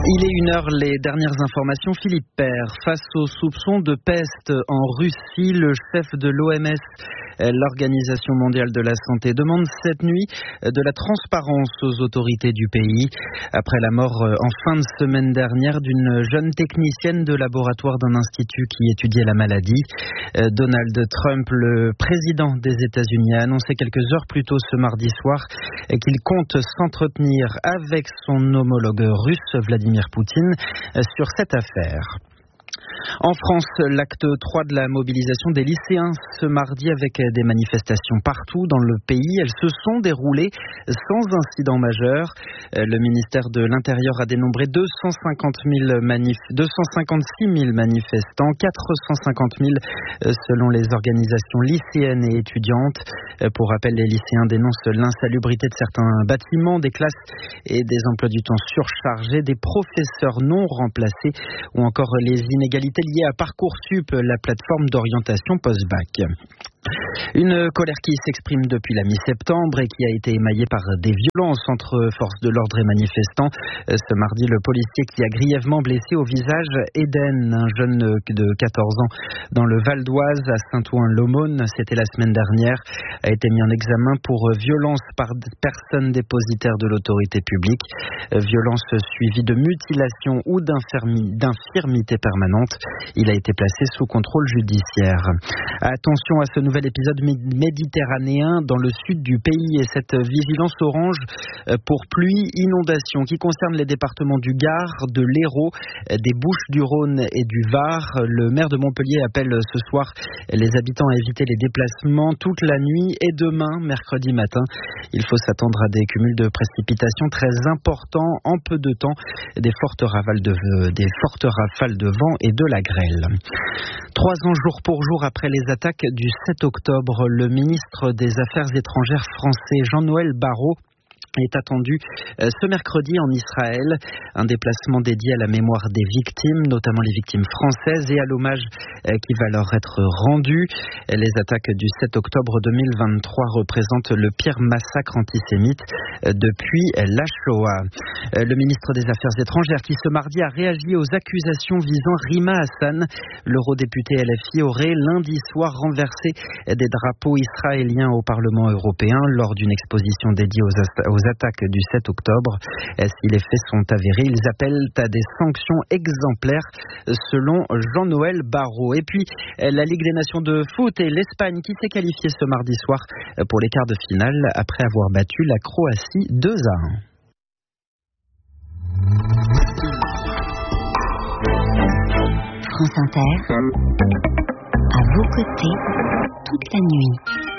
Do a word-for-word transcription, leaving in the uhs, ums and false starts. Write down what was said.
Il est une heure, les dernières informations. Philippe Père, face aux soupçons de peste en Russie, le chef de l'O M S, l'Organisation mondiale de la santé, demande cette nuit de la transparence aux autorités du pays. Après la mort en fin de semaine dernière d'une jeune technicienne de laboratoire d'un institut qui étudiait la maladie, Donald Trump, le président des États-Unis, a annoncé quelques heures plus tôt ce mardi soir qu'il compte s'entretenir avec son homologue russe, Vladimir Poutine, sur cette affaire. En France, l'acte trois de la mobilisation des lycéens ce mardi avec des manifestations partout dans le pays. Elles se sont déroulées sans incident majeur. Le ministère de l'Intérieur a dénombré deux cent cinquante mille manif- deux cent cinquante-six mille manifestants, quatre cent cinquante mille selon les organisations lycéennes et étudiantes. Pour rappel, les lycéens dénoncent l'insalubrité de certains bâtiments, des classes et des emplois du temps surchargés, des professeurs non remplacés ou encore les inégalités liées à Parcoursup, la plateforme d'orientation post-bac. Une colère qui s'exprime depuis la mi-septembre et qui a été émaillée par des violences entre forces de l'ordre et manifestants. Ce mardi, le policier qui a grièvement blessé au visage Eden, un jeune de quatorze ans, dans le Val d'Oise à Saint-Ouen-l'Aumône, c'était la semaine dernière, a été mis en examen pour violence par personne dépositaire de l'autorité publique. Violence suivie de mutilation ou d'infirmi- d'infirmité permanente. Il a été placé sous contrôle judiciaire. Attention à ce nouvel épisode méditerranéen dans le sud du pays et cette vigilance orange pour pluie, inondation qui concerne les départements du Gard, de l'Hérault, des Bouches-du-Rhône et du Var. Le maire de Montpellier appelle ce soir les habitants à éviter les déplacements toute la nuit et demain, mercredi matin. Il faut s'attendre à des cumuls de précipitations très importants en peu de temps, des fortes rafales de, des fortes rafales de vent et de la grêle. Trois ans jour pour jour après les attaques du sept octobre, le ministre des Affaires étrangères français Jean-Noël Barrot est attendu ce mercredi en Israël. Un déplacement dédié à la mémoire des victimes, notamment les victimes françaises, et à l'hommage qui va leur être rendu. Les attaques du sept octobre deux mille vingt-trois représentent le pire massacre antisémite depuis la Shoah. Le ministre des Affaires étrangères qui ce mardi a réagi aux accusations visant Rima Hassan, l'eurodéputé L F I, aurait lundi soir renversé des drapeaux israéliens au Parlement européen lors d'une exposition dédiée aux, aux aux attaques du sept octobre. Si les faits sont avérés, ils appellent à des sanctions exemplaires selon Jean-Noël Barrot. Et puis, la Ligue des Nations de foot et l'Espagne qui s'est qualifiée ce mardi soir pour les quarts de finale après avoir battu la Croatie deux à un. France Inter, à vos côtés, toute la nuit.